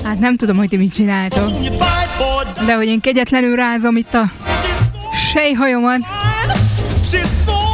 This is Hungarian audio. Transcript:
Hát nem tudom, hogy ti mit csináltok. De hogy én kegyetlenül rázom itt a sejhajomat.